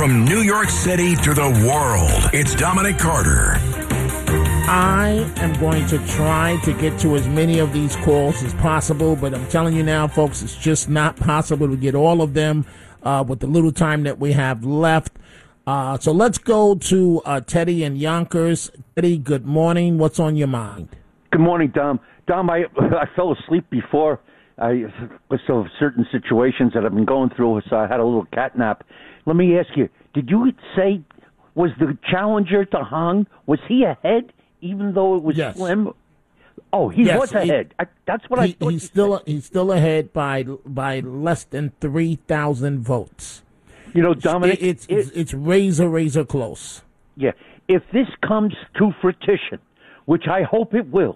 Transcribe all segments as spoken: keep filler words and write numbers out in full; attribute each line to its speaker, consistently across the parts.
Speaker 1: From New York City to the world, it's Dominic Carter.
Speaker 2: I am going to try to get to as many of these calls as possible, but I'm telling you now, folks, it's just not possible to get all of them uh, with the little time that we have left. Uh, so let's go to uh, Teddy and Yonkers. Teddy, good morning. What's on your mind?
Speaker 3: Good morning, Dom. Dom, I I fell asleep before I so certain situations that I've been going through, so I had a little cat nap. Let me ask you: did you say was the challenger to Hong? Was he ahead, even though it was
Speaker 2: yes.
Speaker 3: slim? Oh, he
Speaker 2: yes,
Speaker 3: was ahead.
Speaker 2: He,
Speaker 3: I, that's what
Speaker 2: he,
Speaker 3: I thought.
Speaker 2: He's still said. he's still ahead by by less than three thousand votes.
Speaker 3: You know, Dominic,
Speaker 2: it, it's, it's it's razor razor close.
Speaker 3: Yeah, if this comes to fruition, which I hope it will,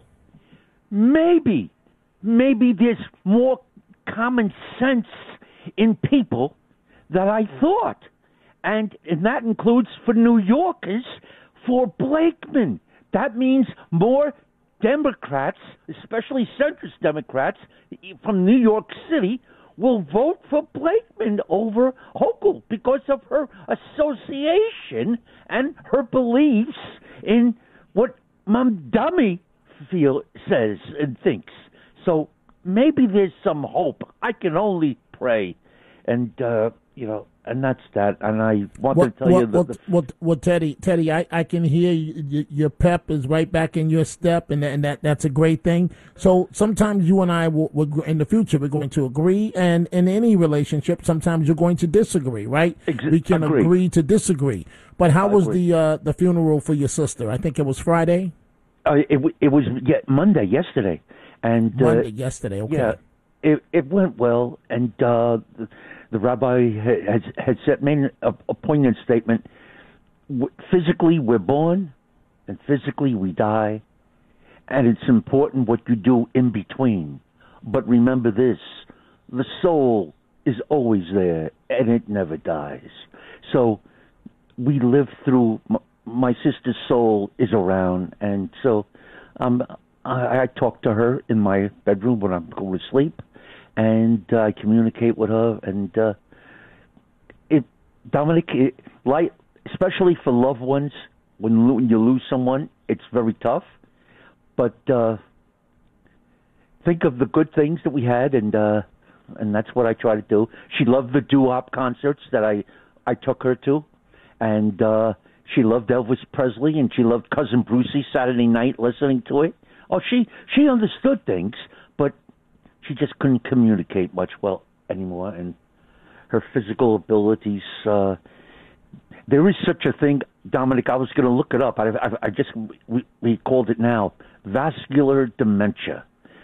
Speaker 3: maybe, maybe there's more common sense in people than I thought, and and that includes for New Yorkers, for Blakeman. That means more Democrats, especially centrist Democrats from New York City, will vote for Blakeman over Hochul because of her association and her beliefs in what Mamdani feel says and thinks. So maybe there's some hope. I can only pray, and uh, you know, and that's that. And I want
Speaker 2: well,
Speaker 3: to tell
Speaker 2: well,
Speaker 3: you that.
Speaker 2: Well,
Speaker 3: the,
Speaker 2: well, well, Teddy, Teddy, I, I can hear you, your pep is right back in your step, and and that that's a great thing. So sometimes you and I will, will in the future we're going to agree, and in any relationship, sometimes you're going to disagree, right?
Speaker 3: Ex-
Speaker 2: we can
Speaker 3: agree.
Speaker 2: agree to disagree. But how
Speaker 3: I
Speaker 2: was
Speaker 3: agree.
Speaker 2: the uh, the funeral for your sister? I think it was Friday.
Speaker 3: Uh, it it was yeah, Monday yesterday, and
Speaker 2: Monday
Speaker 3: uh,
Speaker 2: yesterday. Okay.
Speaker 3: Yeah, it it went well, and uh, the, the rabbi had had said made a, a poignant statement. Physically, we're born, and physically we die, and it's important what you do in between. But remember this: the soul is always there, and it never dies. So we live through. My sister's soul is around, and so um, I, I talk to her in my bedroom when I'm going to sleep, and uh, I communicate with her. And uh, it, Dominic, it, like especially for loved ones, when, when you lose someone, it's very tough. But uh, think of the good things that we had, and uh, and that's what I try to do. She loved the doo-wop concerts that I I took her to, and. Uh, She loved Elvis Presley, and she loved Cousin Brucey Saturday night listening to it. Oh, she she understood things, but she just couldn't communicate much well anymore. And her physical abilities, uh, there is such a thing, Dominic. I was going to look it up. I, I, I just we, we called it now vascular dementia.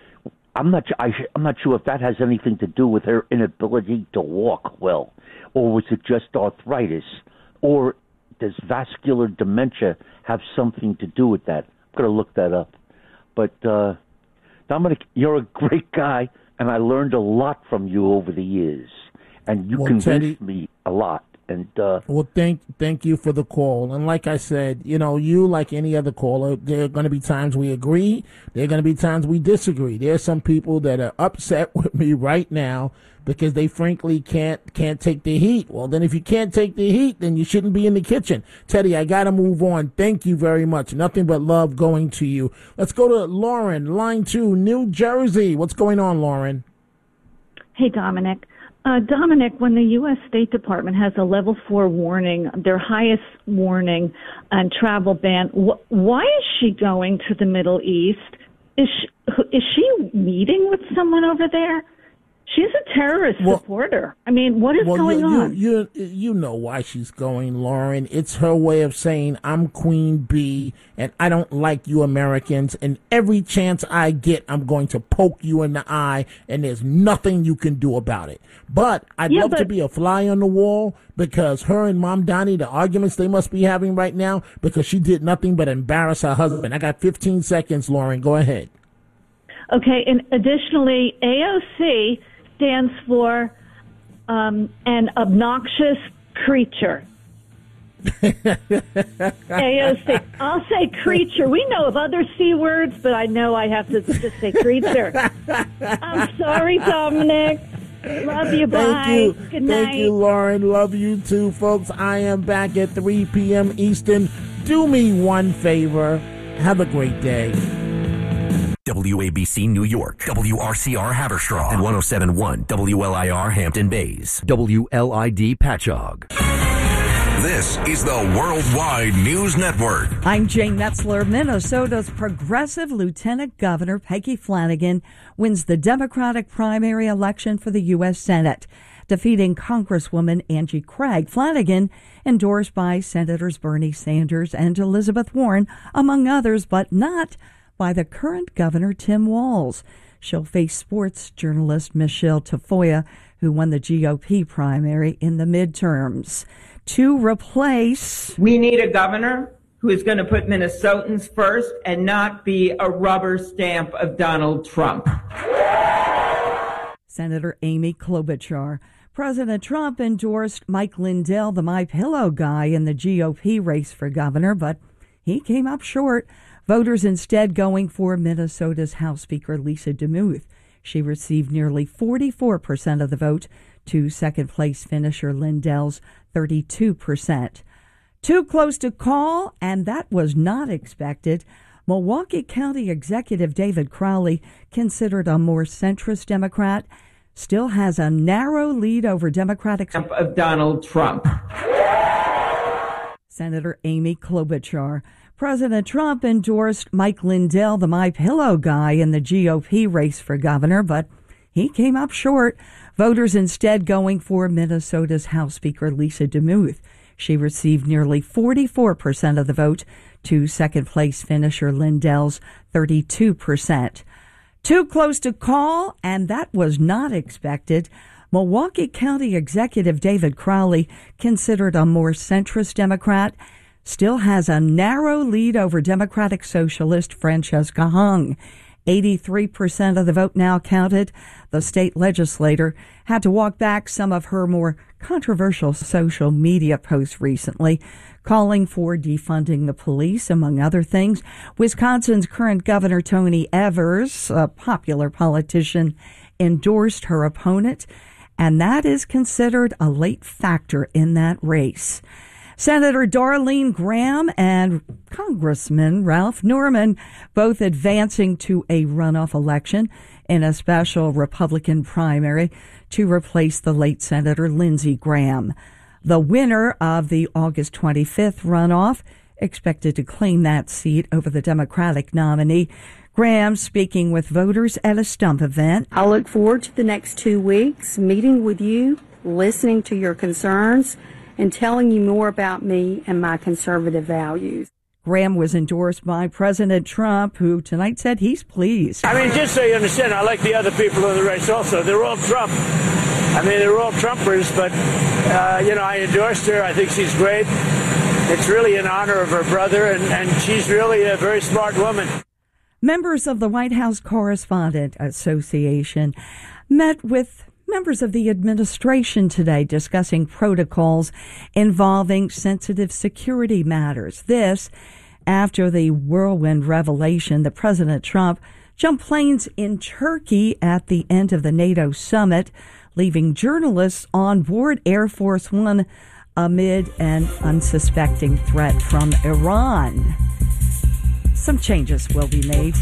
Speaker 3: I'm not I, I'm not sure if that has anything to do with her inability to walk well, or was it just arthritis, or does vascular dementia have something to do with that? I'm going to look that up. But, uh, Dominic, you're a great guy, and I learned a lot from you over the years. And you
Speaker 2: well,
Speaker 3: convinced
Speaker 2: Teddy,
Speaker 3: me a lot. And uh,
Speaker 2: well, thank thank you for the call. And like I said, you know, you, like any other caller, there are going to be times we agree. There are going to be times we disagree. There are some people that are upset with me right now because they frankly can't can't take the heat. Well, then if you can't take the heat, then you shouldn't be in the kitchen. Teddy, I got to move on. Thank you very much. Nothing but love going to you. Let's go to Lauren, line two, New Jersey. What's going on, Lauren?
Speaker 4: Hey, Dominic. Uh, Dominic, when the U S State Department has a level four warning, their highest warning and travel ban, wh- why is she going to the Middle East? Is she, is she meeting with someone over there? She's a terrorist
Speaker 2: well,
Speaker 4: supporter. I mean, what is
Speaker 2: well,
Speaker 4: going
Speaker 2: you,
Speaker 4: on?
Speaker 2: You, you you know why she's going, Lauren. It's her way of saying, I'm Queen Bee, and I don't like you Americans, and every chance I get, I'm going to poke you in the eye, and there's nothing you can do about it. But I'd
Speaker 4: yeah,
Speaker 2: love
Speaker 4: but-
Speaker 2: to be a fly on the wall, because her and Mamdani, the arguments they must be having right now, because she did nothing but embarrass her husband. I got fifteen seconds, Lauren. Go ahead.
Speaker 4: Okay, and additionally, A O C stands for um, an obnoxious creature. A O C. I'll say creature. We know of other C words, but I know I have to just say creature. I'm sorry, Dominic. Love you, bye.
Speaker 2: Thank you.
Speaker 4: Good night.
Speaker 2: Thank you, Lauren. Love you too, folks. I am back at three p.m. Eastern. Do me one favor. Have a great day.
Speaker 5: W A B C New York, W R C R Haverstraw, and one oh seven point one W L I R Hampton Bays, W L I D Patchogue.
Speaker 1: This is the Worldwide News Network.
Speaker 6: I'm Jane Metzler. Minnesota's progressive Lieutenant Governor Peggy Flanagan wins the Democratic primary election for the U S Senate, defeating Congresswoman Angie Craig. Flanagan, endorsed by Senators Bernie Sanders and Elizabeth Warren, among others, but not by the current governor, Tim Walz. She'll face sports journalist Michelle Tafoya, who won the G O P primary in the midterms. To replace...
Speaker 7: We need a governor who is going to put Minnesotans first and not be a rubber stamp of Donald Trump.
Speaker 6: Senator Amy Klobuchar. President Trump endorsed Mike Lindell, the MyPillow guy, in the G O P race for governor, but he came up short. Voters instead going for Minnesota's House Speaker Lisa DeMuth. She received nearly forty-four percent of the vote to second-place finisher Lindell's thirty-two percent. Too close to call, and that was not expected. Milwaukee County Executive David Crowley, considered a more centrist Democrat, still has a narrow lead over Democratic
Speaker 7: of Donald Trump.
Speaker 6: Senator Amy Klobuchar. President Trump endorsed Mike Lindell, the MyPillow guy, in the G O P race for governor, but he came up short. Voters instead going for Minnesota's House Speaker Lisa DeMuth. She received nearly forty-four percent of the vote to second-place finisher Lindell's thirty-two percent. Too close to call, and that was not expected. Milwaukee County Executive David Crowley, considered a more centrist Democrat, still has a narrow lead over Democratic Socialist Francesca Hung. eighty-three percent of the vote now counted. The state legislator had to walk back some of her more controversial social media posts recently, calling for defunding the police, among other things. Wisconsin's current governor, Tony Evers, a popular politician, endorsed her opponent, and that is considered a late factor in that race. Senator Darlene Graham and Congressman Ralph Norman both advancing to a runoff election in a special Republican primary to replace the late Senator Lindsey Graham. The winner of the August twenty-fifth runoff expected to claim that seat over the Democratic nominee. Graham speaking with voters at a stump event.
Speaker 8: I look forward to the next two weeks, meeting with you, listening to your concerns, and telling you more about me and my conservative values.
Speaker 6: Graham was endorsed by President Trump, who tonight said he's pleased.
Speaker 9: I mean, just so you understand, I like the other people in the race also. They're all Trump. I mean, they're all Trumpers, but, uh, you know, I endorsed her. I think she's great. It's really in honor of her brother, and, and she's really a very smart woman.
Speaker 6: Members of the White House Correspondent Association met with members of the administration today discussing protocols involving sensitive security matters. This after the whirlwind revelation that President Trump jumped planes in Turkey at the end of the NATO summit, leaving journalists on board Air Force One amid an unsuspecting threat from Iran. Some changes will be made.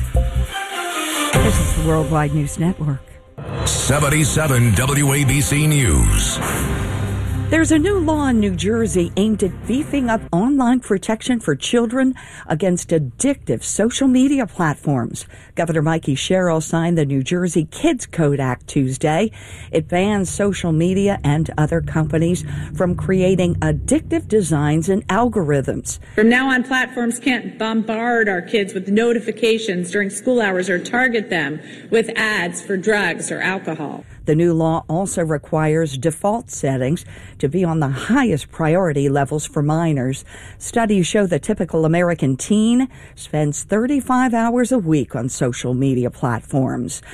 Speaker 6: This is the Worldwide News Network.
Speaker 1: seventy-seven W A B C News.
Speaker 6: There's a new law in New Jersey aimed at beefing up online protection for children against addictive social media platforms. Governor Mikey Sherrill signed the New Jersey Kids Code Act Tuesday. It bans social media and other companies from creating addictive designs and algorithms.
Speaker 10: From now on, platforms can't bombard our kids with notifications during school hours or target them with ads for drugs or alcohol.
Speaker 6: The new law also requires default settings to be on the highest priority levels for minors. Studies show the typical American teen spends thirty-five hours a week on social media platforms.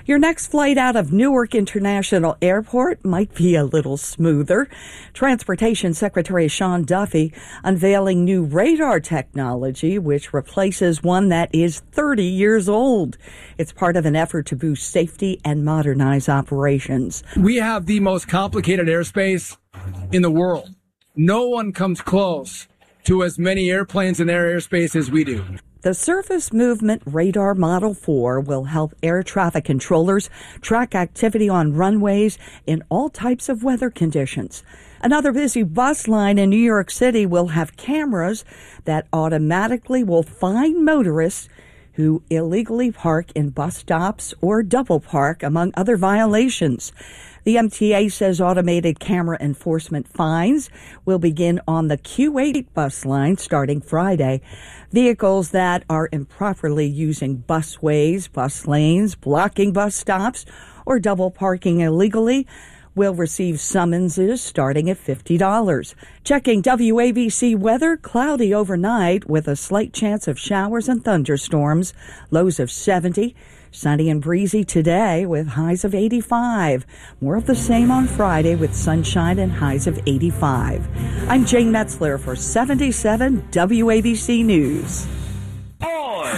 Speaker 6: Your next flight out of Newark International Airport might be a little smoother. Transportation Secretary Sean Duffy unveiling new radar technology, which replaces one that is thirty years old. It's part of an effort to boost safety and modernize operations.
Speaker 11: We have the most complicated airspace in the world. No one comes close to as many airplanes in their airspace as we do.
Speaker 6: The Surface Movement Radar Model four will help air traffic controllers track activity on runways in all types of weather conditions. Another busy bus line in New York City will have cameras that automatically will find motorists who illegally park in bus stops or double park, among other violations. The M T A says automated camera enforcement fines will begin on the Q eight bus line starting Friday. Vehicles that are improperly using busways, bus lanes, blocking bus stops, or double parking illegally will receive summonses starting at fifty dollars. Checking W A B C weather, cloudy overnight with a slight chance of showers and thunderstorms, lows of seventy. Sunny and breezy today with highs of eighty-five. More of the same on Friday with sunshine and highs of eighty-five. I'm Jane Metzler for seventy-seven W A B C News.
Speaker 1: Boy,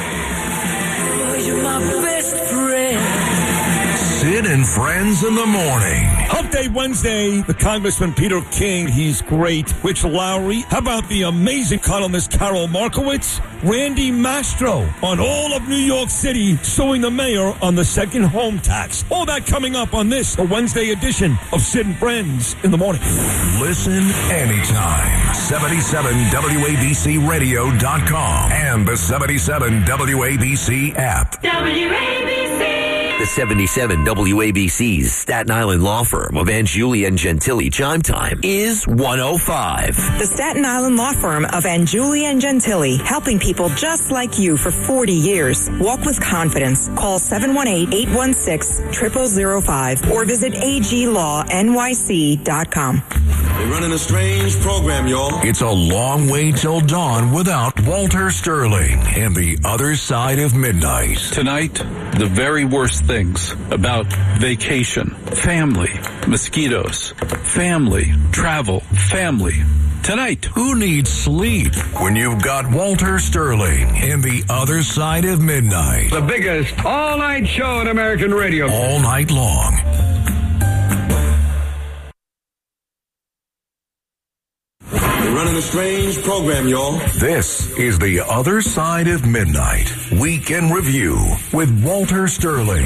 Speaker 1: you're my best friend. Sid and Friends in the Morning.
Speaker 12: Hump Day Wednesday, the Congressman Peter King, he's great. Rich Lowry. How about the amazing columnist Carol Markowitz? Randy Mastro on all of New York City suing the mayor on the second home tax. All that coming up on this, a Wednesday edition of Sid and Friends in the Morning.
Speaker 1: Listen anytime. seventy-seven W A B C radio dot com and the seventy-seven W A B C app.
Speaker 13: W A B C.
Speaker 5: The seventy-seven W A B C's Staten Island law firm of Anjuli and Gentili chime time is one oh five.
Speaker 14: The Staten Island law firm of Anjuli and Gentili, helping people just like you for forty years. Walk with confidence. Call seven one eight, eight one six, zero zero zero five or visit A G law N Y C dot com.
Speaker 15: They're running a strange program, y'all.
Speaker 1: It's a long way till dawn without Walter Sterling and the other side of midnight.
Speaker 16: Tonight, the very worst things about vacation, family, mosquitoes, family, travel, family. Tonight.
Speaker 1: Who needs sleep when you've got Walter Sterling and the other side of midnight?
Speaker 17: The biggest all-night show in American radio.
Speaker 1: All night long.
Speaker 15: They're running a strange program, y'all.
Speaker 1: This is The Other Side of Midnight, Week in Review with Walter Sterling.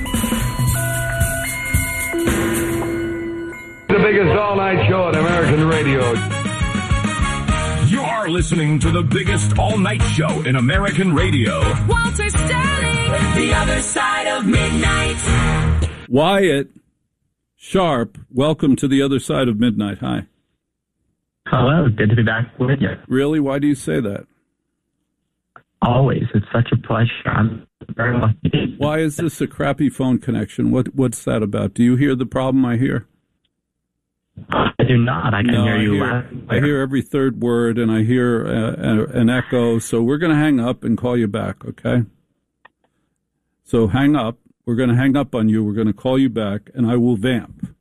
Speaker 17: The biggest all-night show in American radio.
Speaker 18: You're listening to the biggest all-night show in American radio.
Speaker 13: Walter Sterling, The Other Side of Midnight.
Speaker 19: Wyatt Sharp, welcome to The Other Side of Midnight. Hi.
Speaker 20: Hello, good to be back with you.
Speaker 19: Really? Why do you say that?
Speaker 20: Always. It's such a pleasure. I'm very lucky.
Speaker 19: Why is this a crappy phone connection? What What's that about? Do you hear the problem I hear?
Speaker 20: I do not. I can
Speaker 19: no,
Speaker 20: hear you
Speaker 19: I hear,
Speaker 20: loud.
Speaker 19: I hear every third word, and I hear uh, an echo. So we're going to hang up and call you back, okay? So hang up. We're going to hang up on you. We're going to call you back, and I will vamp.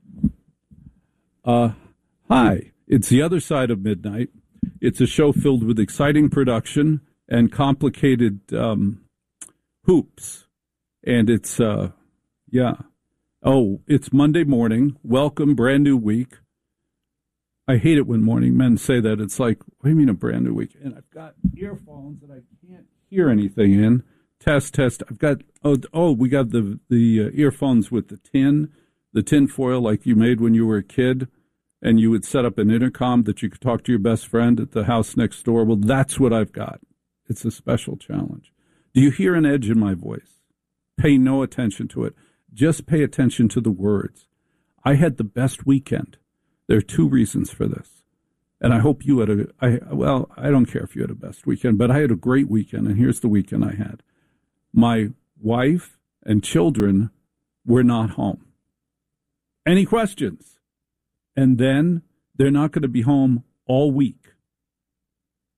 Speaker 19: Uh, hi. It's The Other Side of Midnight. It's a show filled with exciting production and complicated um, hoops. And it's, uh, yeah. Oh, it's Monday morning. Welcome, brand new week. I hate it when morning men say that. It's like, what do you mean a brand new week? And I've got earphones that I can't hear anything in. Test, test. I've got, oh, oh we got the, the uh, earphones with the tin, the tin foil like you made when you were a kid. And you would set up an intercom that you could talk to your best friend at the house next door. Well, that's what I've got. It's a special challenge. Do you hear an edge in my voice? Pay no attention to it. Just pay attention to the words. I had the best weekend. There are two reasons for this. And I hope you had a, I, well, I don't care if you had a best weekend, but I had a great weekend, and here's the weekend I had. My wife and children were not home. Any questions? And then they're not going to be home all week.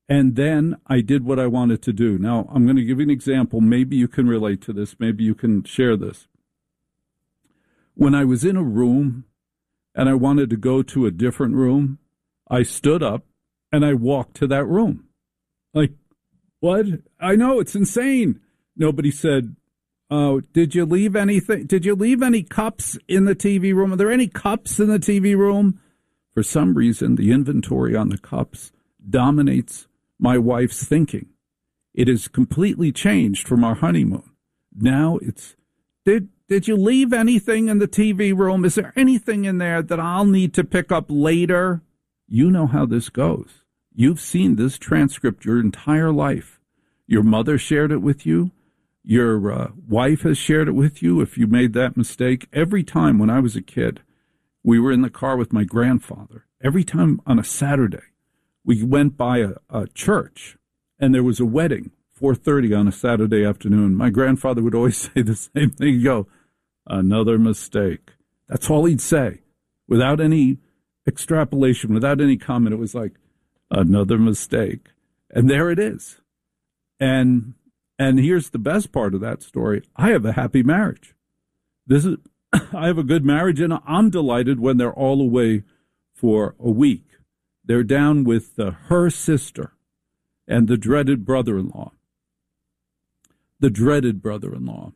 Speaker 19: And then I did what I wanted to do. Now, I'm going to give you an example. Maybe you can relate to this. Maybe you can share this. When I was in a room and I wanted to go to a different room, I stood up and I walked to that room. Like, what? I know, it's insane. Nobody said, oh, did you leave anything? Did you leave any cups in the T V room? Are there any cups in the T V room? For some reason, the inventory on the cups dominates my wife's thinking. It has completely changed from our honeymoon. Now it's, did did you leave anything in the T V room? Is there anything in there that I'll need to pick up later? You know how this goes. You've seen this transcript your entire life. Your mother shared it with you. Your uh, wife has shared it with you if you made that mistake. Every time when I was a kid, we were in the car with my grandfather. Every time on a Saturday, we went by a, a church, and there was a wedding, four thirty on a Saturday afternoon. My grandfather would always say the same thing. He'd go, another mistake. That's all he'd say, without any extrapolation, without any comment. It was like, another mistake. And there it is. And and here's the best part of that story. I have a happy marriage. This is I have a good marriage, and I'm delighted when they're all away for a week. They're down with uh, her sister and the dreaded brother-in-law. The dreaded brother-in-law.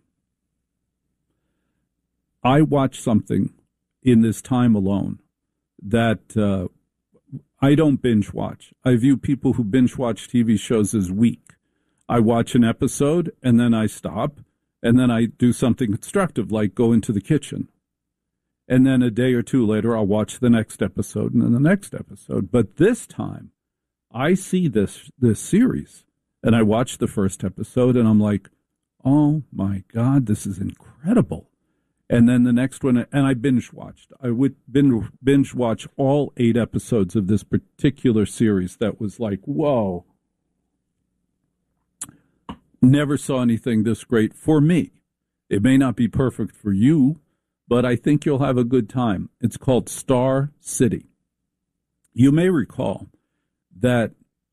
Speaker 19: I watch something in this time alone that uh, I don't binge watch. I view people who binge watch T V shows as weak. I watch an episode, and then I stop, and then I do something constructive, like go into the kitchen. And then a day or two later, I'll watch the next episode and then the next episode. But this time, I see this this series, and I watch the first episode, and I'm like, oh, my God, this is incredible. And then the next one, and I binge watched. I would binge, binge watch all eight episodes of this particular series that was like, whoa. Never saw anything this great for me. It may not be perfect for you, but I think you'll have a good time. It's called Star City. You may recall that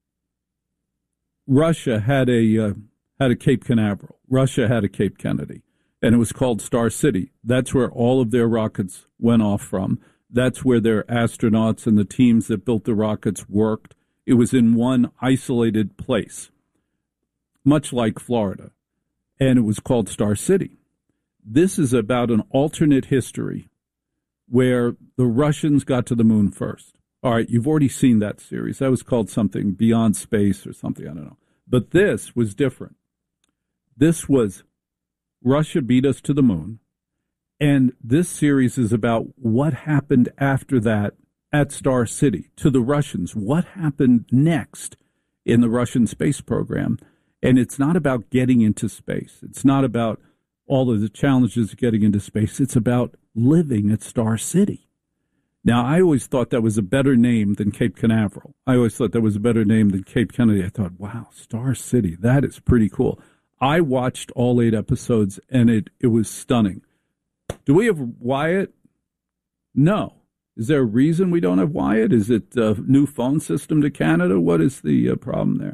Speaker 19: Russia had a uh, had a Cape Canaveral. Russia had a Cape Kennedy, and it was called Star City. That's where all of their rockets went off from. That's where their astronauts and the teams that built the rockets worked. It was in one isolated place, much like Florida, and it was called Star City. This is about an alternate history where the Russians got to the moon first. All right, you've already seen that series. That was called something Beyond Space or something, I don't know. But this was different. This was Russia beat us to the moon, and this series is about what happened after that at Star City to the Russians. What happened next in the Russian space program? And it's not about getting into space. It's not about all of the challenges of getting into space. It's about living at Star City. Now, I always thought that was a better name than Cape Canaveral. I always thought that was a better name than Cape Kennedy. I thought, wow, Star City, that is pretty cool. I watched all eight episodes, and it, it was stunning. Do we have Wyatt? No. Is there a reason we don't have Wyatt? Is it a new phone system to Canada? What is the uh, problem there?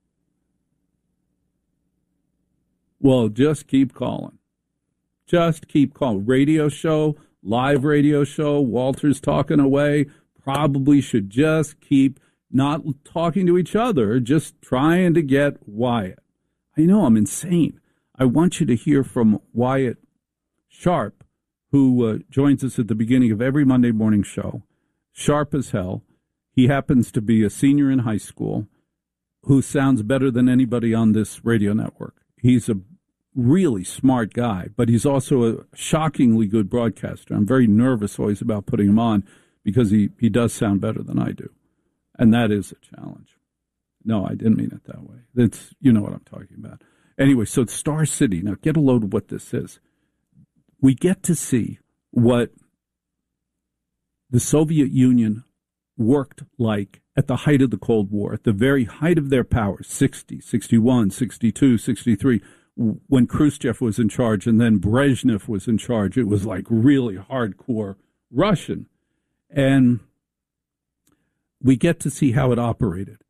Speaker 19: Well, just keep calling. Just keep calling. Radio show, live radio show, Walter's talking away. Probably should just keep not talking to each other, just trying to get Wyatt. I know I'm insane. I want you to hear from Wyatt Sharp, who uh, joins us at the beginning of every Monday morning show. Sharp as hell. He happens to be a senior in high school who sounds better than anybody on this radio network. He's a really smart guy, but he's also a shockingly good broadcaster. I'm very nervous always about putting him on because he, he does sound better than I do. And that is a challenge. No, I didn't mean it that way. It's, you know what I'm talking about. Anyway, so Star City. Now, get a load of what this is. We get to see what the Soviet Union worked like at the height of the Cold War, at the very height of their powers, sixty, sixty-one, sixty-two, sixty-three, when Khrushchev was in charge and then Brezhnev was in charge. It was like really hardcore Russian. And we get to see how it operated.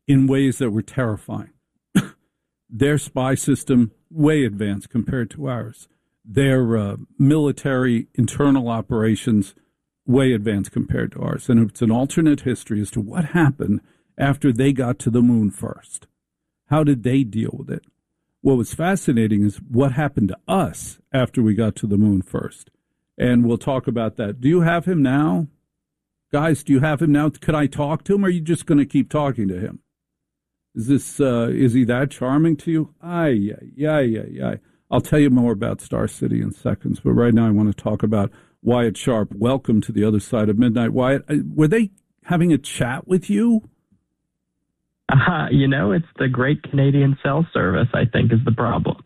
Speaker 19: in ways that were terrifying. Their spy system, way advanced compared to ours. Their uh, military internal operations, way advanced compared to ours. And it's an alternate history as to what happened after they got to the moon first. How did they deal with it? What was fascinating is what happened to us after we got to the moon first. And we'll talk about that. Do you have him now? Guys, do you have him now? Could I talk to him, or are you just going to keep talking to him? Is this, uh, is he that charming to you? Ay, ay, ay, ay, ay. I'll tell you more about Star City in seconds, but right now I want to talk about Wyatt Sharp. Welcome to the other side of midnight. Wyatt, were they having a chat with you?
Speaker 20: Uh, you know, it's the Great Canadian Cell Service, I think, is the problem.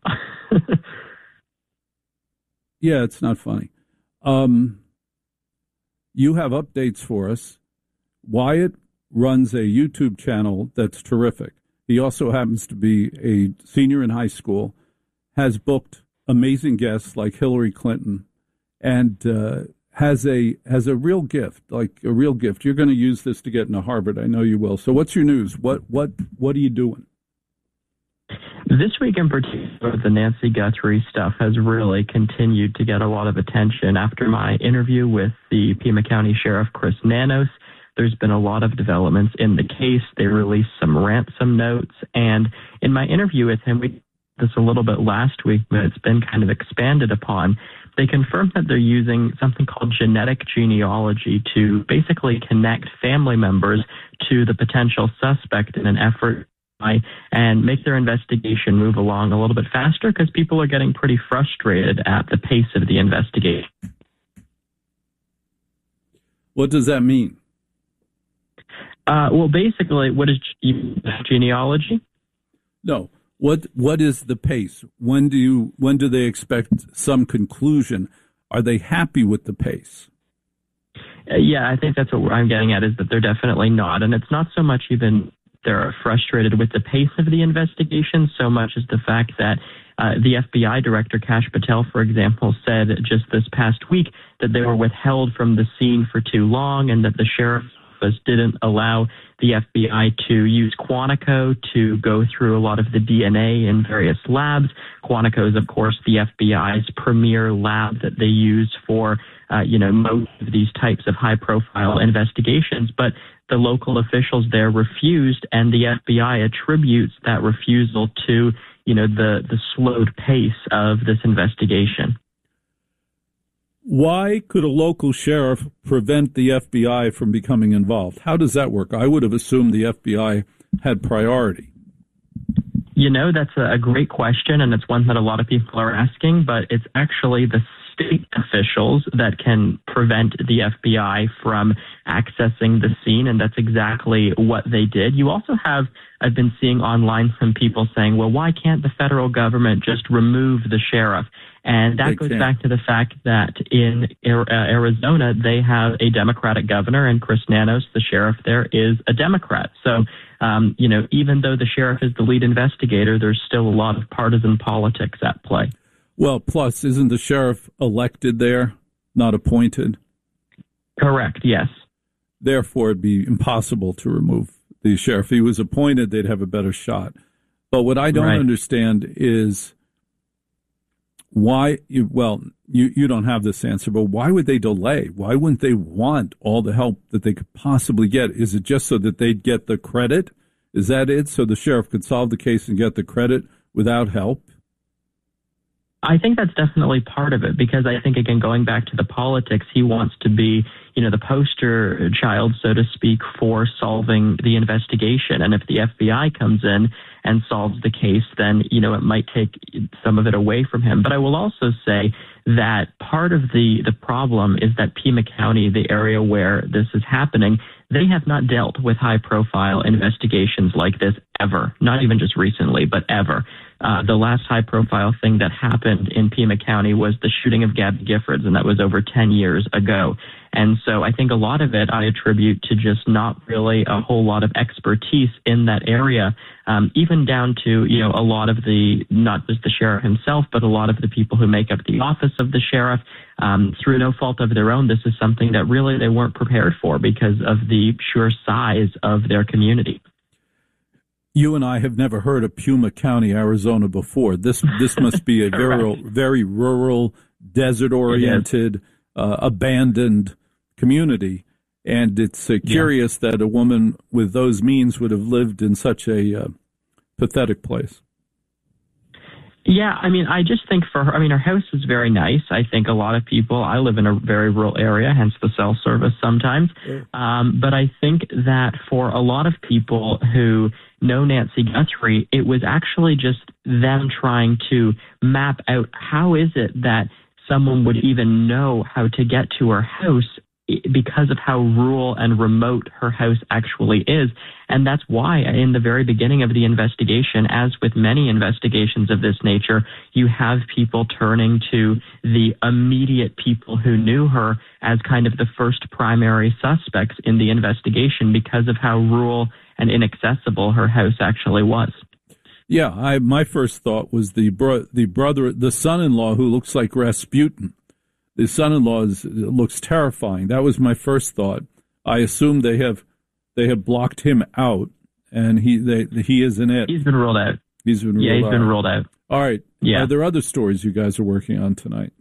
Speaker 19: Yeah, it's not funny. Um, you have updates for us. Wyatt runs a YouTube channel that's terrific. He also happens to be a senior in high school, has booked amazing guests like Hillary Clinton, and uh, has a has a real gift, like a real gift. You're going to use this to get into Harvard. I know you will. So what's your news? What what what are you doing?
Speaker 20: This week in particular, the Nancy Guthrie stuff has really continued to get a lot of attention. After my interview with the Pima County Sheriff, Chris Nanos, there's been a lot of developments in the case. They released some ransom notes. And in my interview with him, we did this a little bit last week, but it's been kind of expanded upon. They confirmed that they're using something called genetic genealogy to basically connect family members to the potential suspect in an effort and make their investigation move along a little bit faster, because people are getting pretty frustrated at the pace of the investigation.
Speaker 19: What does that mean?
Speaker 20: Uh, well, basically, what is genealogy?
Speaker 19: No. What what is the pace? When do you when do they expect some conclusion? Are they happy with the pace?
Speaker 20: Uh, yeah, I think that's what I'm getting at, is that they're definitely not. And it's not so much even they're frustrated with the pace of the investigation so much as the fact that uh, the F B I director, Kash Patel, for example, said just this past week that they were withheld from the scene for too long, and that the sheriff's office didn't allow the F B I to use Quantico to go through a lot of the D N A in various labs. Quantico is, of course, the F B I's premier lab that they use for, uh, you know, most of these types of high-profile investigations. But the local officials there refused, and the F B I attributes that refusal to, you know, the, the slowed pace of this investigation.
Speaker 19: Why could a local sheriff prevent the F B I from becoming involved? How does that work? I would have assumed the F B I had priority.
Speaker 20: You know, that's a great question, and it's one that a lot of people are asking, but it's actually the state officials that can prevent the F B I from accessing the scene, and that's exactly what they did. You also have, I've been seeing online from people saying, well, why can't the federal government just remove the sheriff? And that they goes can. back to the fact that in Arizona, they have a Democratic governor, and Chris Nanos, the sheriff there, is a Democrat. So, um, you know, even though the sheriff is the lead investigator, there's still a lot of partisan politics at play.
Speaker 19: Well, plus, isn't the sheriff elected there, not appointed?
Speaker 20: Correct, yes.
Speaker 19: Therefore, it'd be impossible to remove the sheriff. If he was appointed, they'd have a better shot. But what I don't right. understand is why, well, you, you don't have this answer, but why would they delay? Why wouldn't they want all the help that they could possibly get? Is it just so that they'd get the credit? Is that it? So the sheriff could solve the case and get the credit without help?
Speaker 20: I think that's definitely part of it, because I think, again, going back to the politics, he wants to be, you know, the poster child, so to speak, for solving the investigation. And if the F B I comes in and solves the case, then, you know, it might take some of it away from him. But I will also say that part of the, the problem is that Pima County, the area where this is happening, they have not dealt with high-profile investigations like this ever, not even just recently, but ever. Uh, the last high-profile thing that happened in Pima County was the shooting of Gabby Giffords, and that was over ten years ago. And so I think a lot of it I attribute to just not really a whole lot of expertise in that area, um, even down to, you know, a lot of the, not just the sheriff himself, but a lot of the people who make up the office of the sheriff. Um, through no fault of their own, this is something that really they weren't prepared for because of the sheer size of their community.
Speaker 19: You and I have never heard of Puma County, Arizona before. This this must be a very, very rural, desert-oriented, uh, abandoned community. And it's uh, curious yeah. that a woman with those means would have lived in such a uh, pathetic place.
Speaker 20: Yeah, I mean, I just think for her, I mean, her house is very nice. I think a lot of people, I live in a very rural area, hence the cell service sometimes. Yeah. Um, but I think that for a lot of people who know Nancy Guthrie, it was actually just them trying to map out how is it that someone would even know how to get to her house because of how rural and remote her house actually is. And that's why in the very beginning of the investigation, as with many investigations of this nature, you have people turning to the immediate people who knew her as kind of the first primary suspects in the investigation because of how rural and inaccessible her house actually was.
Speaker 19: Yeah, I, my first thought was the bro- the brother, the son-in-law who looks like Rasputin. The son-in-law is, looks terrifying. That was my first thought. I assume they have they have blocked him out, and he they, he isn't it.
Speaker 20: He's been ruled out.
Speaker 19: He's been
Speaker 20: yeah,
Speaker 19: ruled
Speaker 20: he's
Speaker 19: out.
Speaker 20: been ruled out.
Speaker 19: All right.
Speaker 20: Yeah.
Speaker 19: Are there other stories you guys are working on tonight?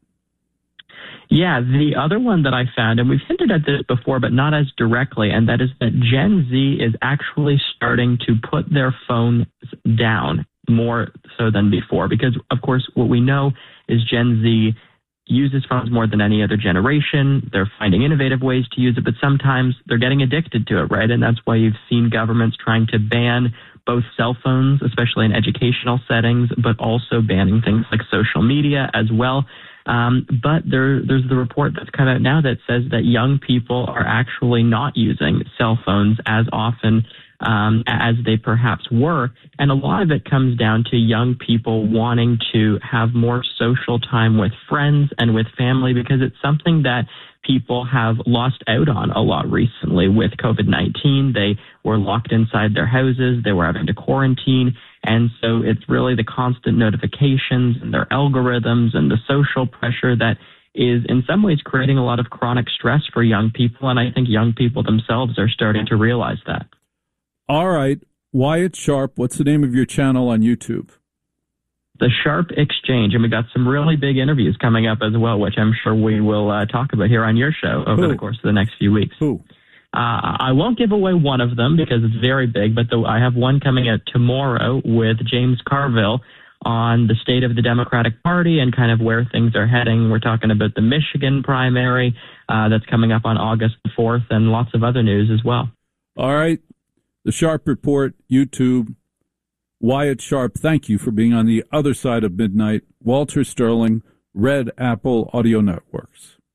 Speaker 20: Yeah, the other one that I found, and we've hinted at this before, but not as directly, and that is that Gen Z is actually starting to put their phones down more so than before. Because, of course, what we know is Gen Z uses phones more than any other generation. They're finding innovative ways to use it, but sometimes they're getting addicted to it, right? And that's why you've seen governments trying to ban both cell phones, especially in educational settings, but also banning things like social media as well. Um, but there, there's the report that's come out now that says that young people are actually not using cell phones as often um, as they perhaps were. And a lot of it comes down to young people wanting to have more social time with friends and with family because it's something that people have lost out on a lot recently with COVID nineteen. They were locked inside their houses. They were having to quarantine. And so it's really the constant notifications and their algorithms and the social pressure that is in some ways creating a lot of chronic stress for young people. And I think young people themselves are starting to realize that.
Speaker 19: All right. Wyatt Sharp, what's the name of your channel on YouTube?
Speaker 20: The Sharp Exchange. And we got some really big interviews coming up as well, which I'm sure we will uh, talk about here on your show over Who? the course of the next few weeks.
Speaker 19: Who?
Speaker 20: Uh, I won't give away one of them because it's very big, but the, I have one coming out tomorrow with James Carville on the state of the Democratic Party and kind of where things are heading. We're talking about the Michigan primary uh, that's coming up on August fourth and lots of other news as well.
Speaker 19: All right. The Sharp Report, YouTube. Wyatt Sharp, thank you for being on the other side of midnight. Walter Sterling, Red Apple Audio Networks.